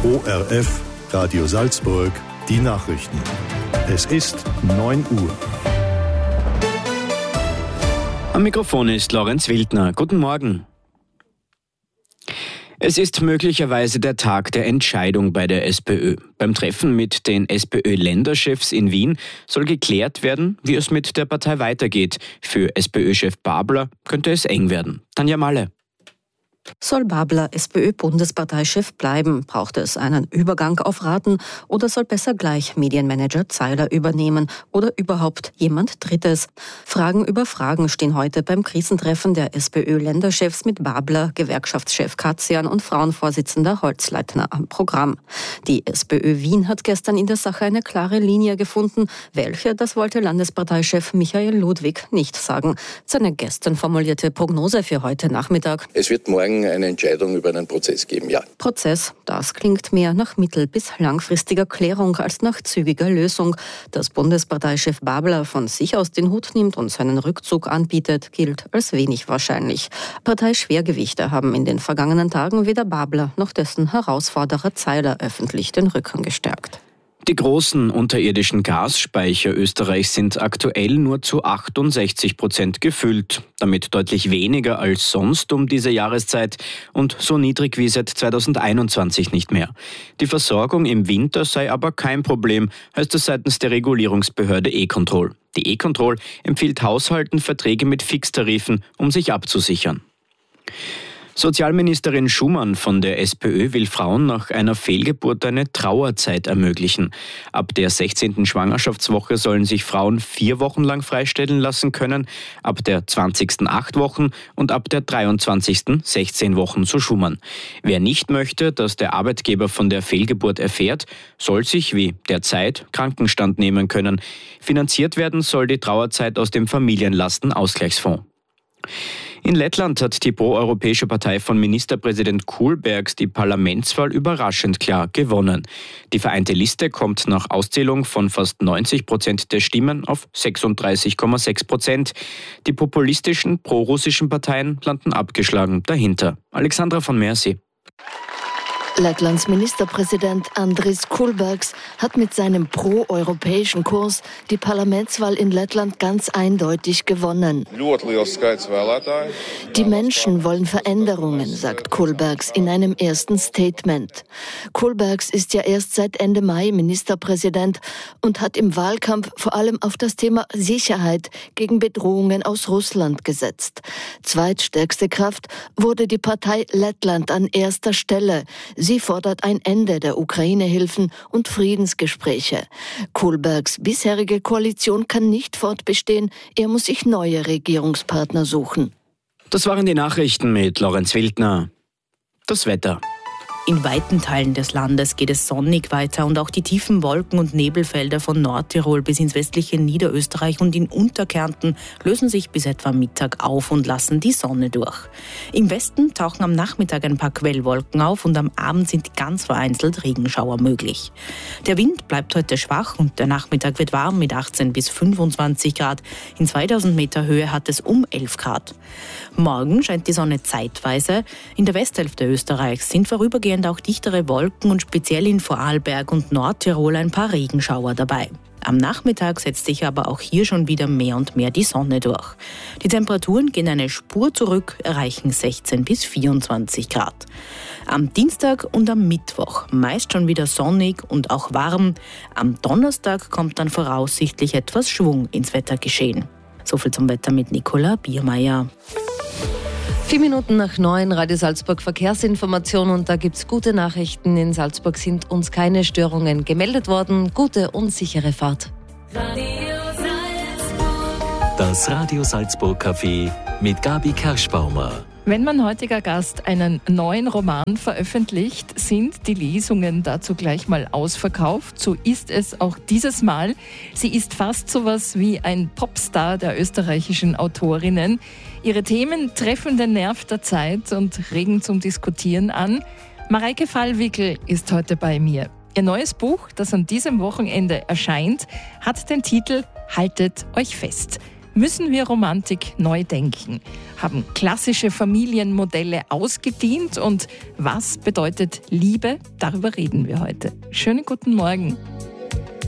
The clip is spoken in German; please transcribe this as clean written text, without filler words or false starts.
ORF Radio Salzburg, die Nachrichten. Es ist 9 Uhr. Am Mikrofon ist Lorenz Wildner. Guten Morgen. Es ist möglicherweise der Tag der Entscheidung bei der SPÖ. Beim Treffen mit den SPÖ-Länderchefs in Wien soll geklärt werden, wie es mit der Partei weitergeht. Für SPÖ-Chef Babler könnte es eng werden. Tanja Malle. Soll Babler SPÖ-Bundesparteichef bleiben? Braucht es einen Übergang auf Raten oder soll besser gleich Medienmanager Zeiler übernehmen oder überhaupt jemand Drittes? Fragen über Fragen stehen heute beim Krisentreffen der SPÖ-Länderchefs mit Babler, Gewerkschaftschef Katzian und Frauenvorsitzender Holzleitner am Programm. Die SPÖ Wien hat gestern in der Sache eine klare Linie gefunden. Welche, das wollte Landesparteichef Michael Ludwig nicht sagen. Seine gestern formulierte Prognose für heute Nachmittag: Es wird morgen eine Entscheidung über einen Prozess geben, ja. Prozess, das klingt mehr nach mittel- bis langfristiger Klärung als nach zügiger Lösung. Dass Bundesparteichef Babler von sich aus den Hut nimmt und seinen Rückzug anbietet, gilt als wenig wahrscheinlich. Parteischwergewichte haben in den vergangenen Tagen weder Babler noch dessen Herausforderer Zeiler öffentlich den Rücken gestärkt. Die großen unterirdischen Gasspeicher Österreichs sind aktuell nur zu 68% gefüllt. Damit deutlich weniger als sonst um diese Jahreszeit und so niedrig wie seit 2021 nicht mehr. Die Versorgung im Winter sei aber kein Problem, heißt es seitens der Regulierungsbehörde E-Control. Die E-Control empfiehlt Haushalten Verträge mit Fixtarifen, um sich abzusichern. Sozialministerin Schumann von der SPÖ will Frauen nach einer Fehlgeburt eine Trauerzeit ermöglichen. Ab der 16. Schwangerschaftswoche sollen sich Frauen 4 Wochen lang freistellen lassen können, ab der 20. 8 Wochen und ab der 23. 16 Wochen, so Schumann. Wer nicht möchte, dass der Arbeitgeber von der Fehlgeburt erfährt, soll sich wie derzeit Krankenstand nehmen können. Finanziert werden soll die Trauerzeit aus dem Familienlastenausgleichsfonds. In Lettland hat die pro-europäische Partei von Ministerpräsident Kulbergs die Parlamentswahl überraschend klar gewonnen. Die vereinte Liste kommt nach Auszählung von fast 90% der Stimmen auf 36,6%. Die populistischen pro-russischen Parteien landen abgeschlagen dahinter. Alexandra von Mercy. Lettlands Ministerpräsident Andris Kulbergs hat mit seinem pro-europäischen Kurs die Parlamentswahl in Lettland ganz eindeutig gewonnen. Die Menschen wollen Veränderungen, sagt Kulbergs in einem ersten Statement. Kulbergs ist ja erst seit Ende Mai Ministerpräsident und hat im Wahlkampf vor allem auf das Thema Sicherheit gegen Bedrohungen aus Russland gesetzt. Zweitstärkste Kraft wurde die Partei Lettland an erster Stelle. Sie fordert ein Ende der Ukraine-Hilfen und Friedensgespräche. Kulbergs bisherige Koalition kann nicht fortbestehen. Er muss sich neue Regierungspartner suchen. Das waren die Nachrichten mit Lorenz Wildner. Das Wetter. In weiten Teilen des Landes geht es sonnig weiter und auch die tiefen Wolken- und Nebelfelder von Nordtirol bis ins westliche Niederösterreich und in Unterkärnten lösen sich bis etwa Mittag auf und lassen die Sonne durch. Im Westen tauchen am Nachmittag ein paar Quellwolken auf und am Abend sind ganz vereinzelt Regenschauer möglich. Der Wind bleibt heute schwach und der Nachmittag wird warm mit 18 bis 25 Grad. In 2000 Meter Höhe hat es um 11 Grad. Morgen scheint die Sonne zeitweise. In der Westhälfte Österreichs sind vorübergehend auch dichtere Wolken und speziell in Vorarlberg und Nordtirol ein paar Regenschauer dabei. Am Nachmittag setzt sich aber auch hier schon wieder mehr und mehr die Sonne durch. Die Temperaturen gehen eine Spur zurück, erreichen 16 bis 24 Grad. Am Dienstag und am Mittwoch meist schon wieder sonnig und auch warm. Am Donnerstag kommt dann voraussichtlich etwas Schwung ins Wettergeschehen. Soviel zum Wetter mit Nicola Biermeier. 4 Minuten nach 9, Radio Salzburg Verkehrsinformation, und da gibt's gute Nachrichten. In Salzburg sind uns keine Störungen gemeldet worden. Gute und sichere Fahrt. Das Radio Salzburg Café mit Gabi Kerschbaumer. Wenn mein heutiger Gast einen neuen Roman veröffentlicht, sind die Lesungen dazu gleich mal ausverkauft. So ist es auch dieses Mal. Sie ist fast sowas wie ein Popstar der österreichischen Autorinnen. Ihre Themen treffen den Nerv der Zeit und regen zum Diskutieren an. Mareike Fallwickel ist heute bei mir. Ihr neues Buch, das an diesem Wochenende erscheint, hat den Titel »Haltet euch fest«. Müssen wir Romantik neu denken? Haben klassische Familienmodelle ausgedient? Und was bedeutet Liebe? Darüber reden wir heute. Schönen guten Morgen.